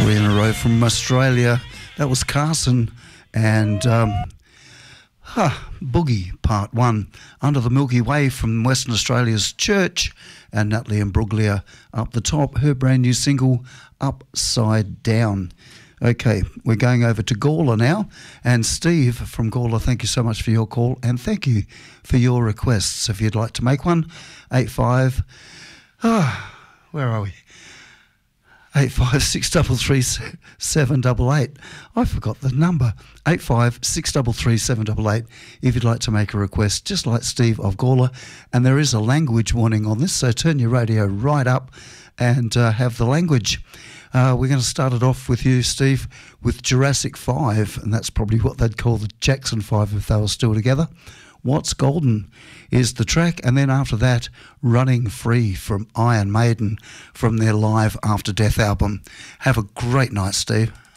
Three in a row from Australia. That was Carson and Boogie Part 1. Under the Milky Way from Western Australia's Church, and Natalie Imbruglia up the top. Her brand new single, Upside Down. Okay, we're going over to Gawler now. And Steve from Gawler, thank you so much for your call, and thank you for your requests. If you'd like to make one, 85... where are we? 85633788. I forgot the number. 85633788. If you'd like to make a request, just like Steve of Gawler. And there is a language warning on this, so turn your radio right up and have the language. We're going to start it off with you, Steve, with Jurassic 5, and that's probably what they'd call the Jackson 5 if they were still together. What's Golden is the track, and then after that, Running Free from Iron Maiden from their Live After Death album. Have a great night, Steve.